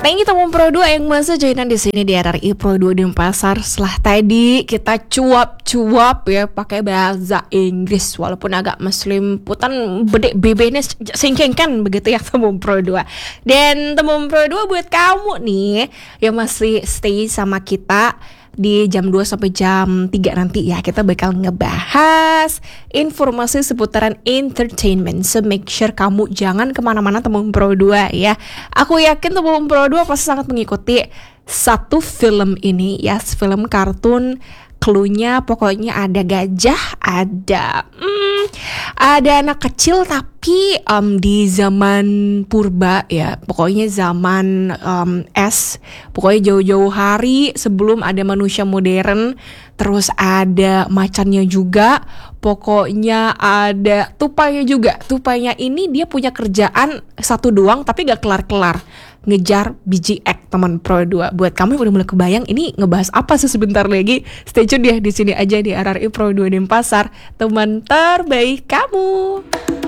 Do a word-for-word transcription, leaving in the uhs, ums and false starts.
Thank you teman Pro dua yang masih joinan di sini di R R I Pro dua Denpasar. Setelah tadi kita cuap-cuap ya pakai bahasa Inggris walaupun agak muslim putan bedek bebenya singkengkan begitu ya teman Pro dua. Dan teman Pro dua buat kamu nih yang masih stay sama kita di jam dua sampai jam tiga nanti ya, kita bakal ngebahas informasi seputaran entertainment. So make sure kamu jangan kemana-mana teman Pro dua ya. Aku yakin teman Pro dua pasti sangat mengikuti satu film ini ya, film kartun. Cluenya pokoknya ada gajah, ada hmm, ada anak kecil tapi um, di zaman purba ya, pokoknya zaman um, es, pokoknya jauh-jauh hari sebelum ada manusia modern. Terus ada macannya juga, pokoknya ada tupainya juga. Tupainya ini dia punya kerjaan satu doang tapi gak kelar-kelar, ngejar biji ek teman Pro dua. Buat kamu yang udah mulai kebayang ini ngebahas apa sih sebentar lagi, stay tune ya di sini aja di R R I Pro dua Denpasar, teman terbaik kamu.